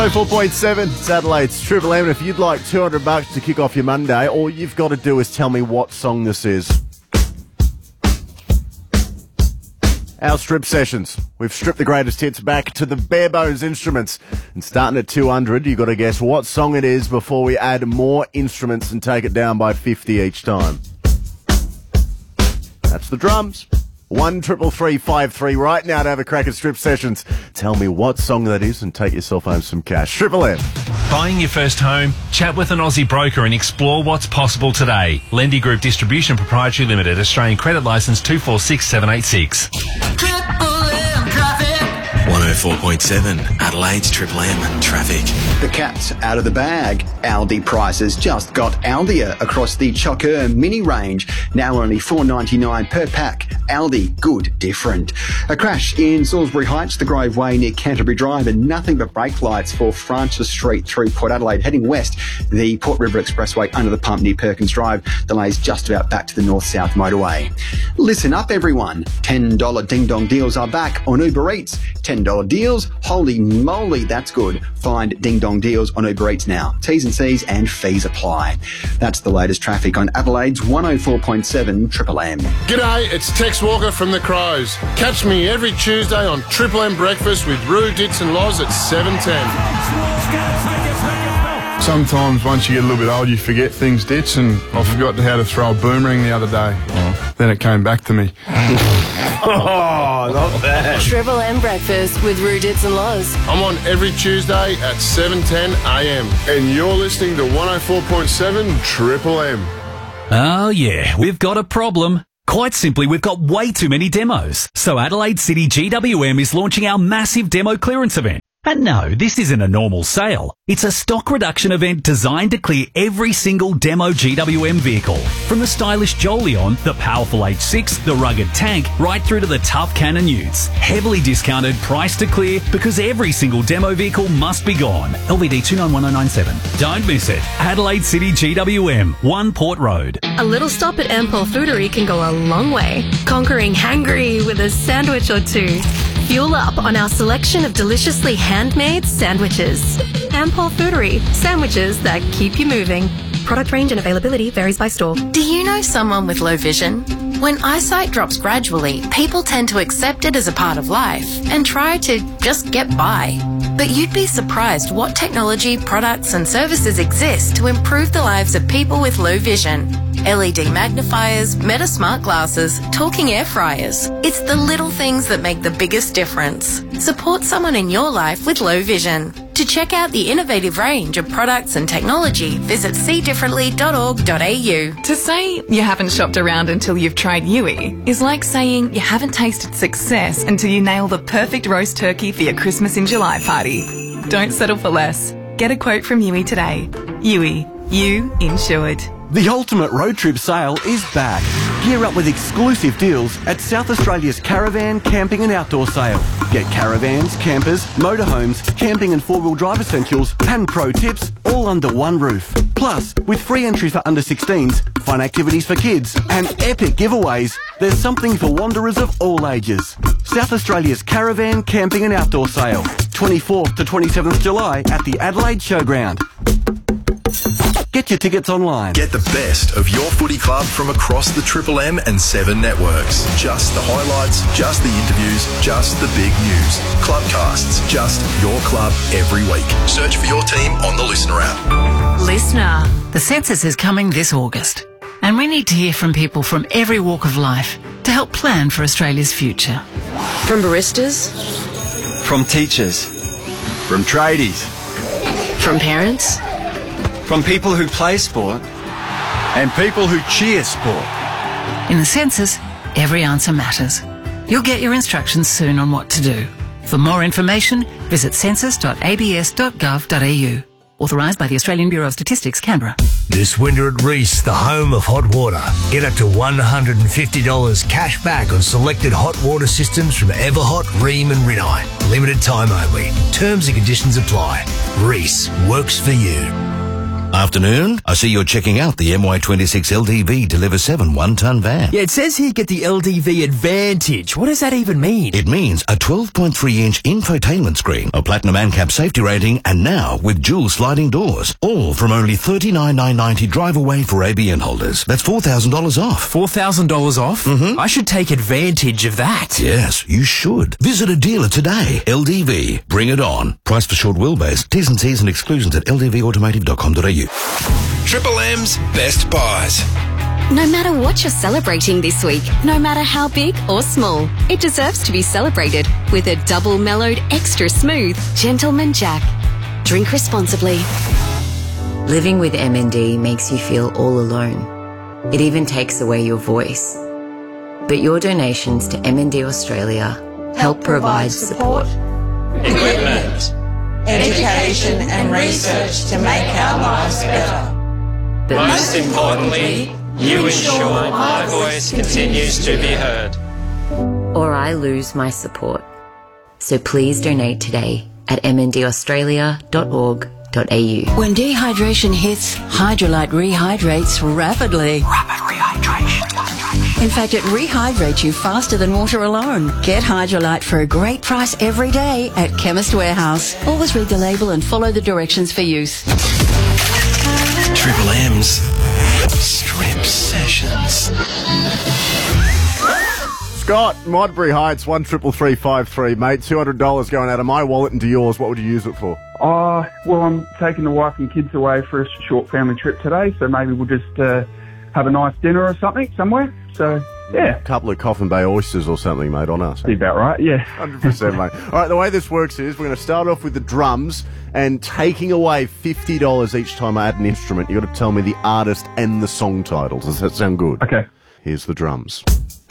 104.7, it's Adelaide's Triple M. And if you'd like $200 to kick off your Monday, all you've got to do is tell me what song this is. Our strip sessions. We've stripped the greatest hits back to the bare bones instruments. And starting at 200, you've got to guess what song it is before we add more instruments and take it down by 50 each time. That's the drums. 1-333-53 right now to have a crack at strip sessions. Tell me what song that is and take yourself home some cash. Triple M. Buying your first home? Chat with an Aussie broker and explore what's possible today. Lendy Group Distribution Proprietary Limited, Australian Credit Licence 246786. 104.7, Adelaide's Triple M traffic. The cat's out of the bag. Aldi prices just got Aldia across the Chocker mini range. Now only $4.99 per pack. Aldi, good, different. A crash in Salisbury Heights, the Grove Way near Canterbury Drive, and nothing but brake lights for Francis Street through Port Adelaide. Heading west, the Port River Expressway under the pump near Perkins Drive. Delays just about back to the north-south motorway. Listen up, everyone. $10 ding-dong deals are back on Uber Eats. $10 deals? Holy moly, that's good. Find Ding Dong deals on Uber Eats now. T's and C's and fees apply. That's the latest traffic on Adelaide's 104.7 Triple M. G'day, it's Tex Walker from The Crows. Catch me every Tuesday on Triple M Breakfast with Roo, Dits and Loz at 7:10. Sometimes once you get a little bit old, you forget things, Dits, and I forgot how to throw a boomerang the other day. Then it came back to me. Oh, not bad. Triple M Breakfast with Roo, Dits and Loz. I'm on every Tuesday at 7:10 a.m. And you're listening to 104.7 Triple M. Oh yeah, we've got a problem. Quite simply, we've got way too many demos. So Adelaide City GWM is launching our massive demo clearance event. And no, this isn't a normal sale. It's a stock reduction event designed to clear every single demo GWM vehicle. From the stylish Jolion, the powerful H6, the rugged Tank, right through to the tough Cannon Utes. Heavily discounted, price to clear, because every single demo vehicle must be gone. LVD 291097. Don't miss it. Adelaide City GWM, 1 Port Road. A little stop at Ampol Foodery can go a long way, conquering hangry with a sandwich or two. Fuel up on our selection of deliciously handmade sandwiches. Ampol Foodery, sandwiches that keep you moving. Product range and availability varies by store. Do you know someone with low vision? When eyesight drops gradually, people tend to accept it as a part of life and try to just get by. But you'd be surprised what technology, products and services exist to improve the lives of people with low vision. LED magnifiers, Meta smart glasses, talking air fryers. It's the little things that make the biggest difference. Support someone in your life with low vision. To check out the innovative range of products and technology, visit seedifferently.org.au. To say you haven't shopped around until you've tried Yui is like saying you haven't tasted success until you nail the perfect roast turkey for your Christmas in July party. Don't settle for less. Get a quote from Yui today. Yui, you insured. The ultimate road trip sale is back. Gear up with exclusive deals at South Australia's Caravan, Camping and Outdoor Sale. Get caravans, campers, motorhomes, camping and four-wheel drive essentials and pro tips all under one roof. Plus, with free entry for under 16s, fun activities for kids and epic giveaways, there's something for wanderers of all ages. South Australia's Caravan, Camping and Outdoor Sale. 24th to 27th July at the Adelaide Showground. Get your tickets online. Get the best of your footy club from across the Triple M and 7 networks. Just the highlights, just the interviews, just the big news. Clubcasts, just your club every week. Search for your team on the Listener app. Listener, the census is coming this August, and we need to hear from people from every walk of life to help plan for Australia's future. From baristas, from teachers, from tradies, from parents, from people who play sport and people who cheer sport. In the census, every answer matters. You'll get your instructions soon on what to do. For more information, visit census.abs.gov.au. Authorised by the Australian Bureau of Statistics, Canberra. This winter at Reece, the home of hot water. Get up to $150 cash back on selected hot water systems from Everhot, Rheem and Rinnai. Limited time only. Terms and conditions apply. Reece works for you. Afternoon. I see you're checking out the MY26 LDV Deliver 7 1-ton van. Yeah, it says here get the LDV Advantage. What does that even mean? It means a 12.3-inch infotainment screen, a platinum ANCAP safety rating, and now with dual sliding doors. All from only $39,990 drive away for ABN holders. That's $4,000 off. $4,000 off? Mm-hmm. I should take advantage of that. Yes, you should. Visit a dealer today. LDV. Bring it on. Price for short wheelbase. T's and C's and exclusions at ldvautomotive.com.au. Triple M's Best Buys. No matter what you're celebrating this week, no matter how big or small, it deserves to be celebrated with a double mellowed, extra smooth Gentleman Jack. Drink responsibly. Living with MND makes you feel all alone. It even takes away your voice. But your donations to MND Australia help provide support, equipment, education and research to make our lives better. But most importantly, you ensure my voice continues to be heard. or I lose my support. So please donate today at mndaustralia.org.au. When dehydration hits, Hydrolite rehydrates rapidly. Rapid rehydration. In fact, it rehydrates you faster than water alone. Get Hydrolite for a great price every day at Chemist Warehouse. Always read the label and follow the directions for use. Triple M's Strip Sessions. Scott, Modbury Heights, 133353, mate. $200 going out of my wallet into yours. What would you use it for? Well, I'm taking the wife and kids away for a short family trip today, so maybe we'll just have a nice dinner or something somewhere. So, yeah. A couple of Coffin Bay oysters or something, mate, on us. Be about right, yeah. 100%, mate. All right, the way this works is we're going to start off with the drums and taking away $50 each time I add an instrument. You've got to tell me the artist and the song titles. Does that sound good? Okay. Here's the drums.